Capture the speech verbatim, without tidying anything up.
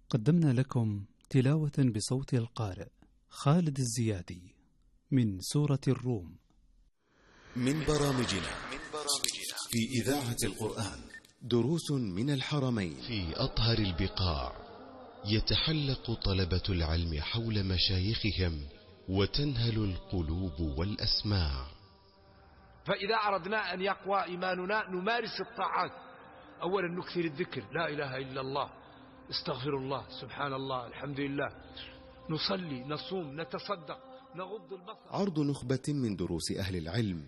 قدمنا لكم تلاوة بصوت القارئ خالد الزيادي من سورة الروم من برامجنا في إذاعة القرآن دروس من الحرمين. في أطهر البقاع يتحلق طلبة العلم حول مشايخهم وتنهل القلوب والأسماع. فإذا أردنا أن يقوى إيماننا نمارس الطاعات. أولا نكثر الذكر، لا إله إلا الله، استغفر الله، سبحان الله، الحمد لله، نصلي، نصوم، نتصدق، نغض البصر. عرض نخبة من دروس أهل العلم